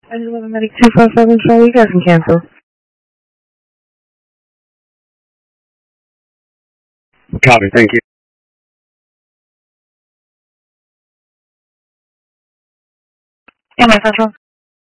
I just want to make 257 show. You guys can cancel. Copy, thank you. Am I Central?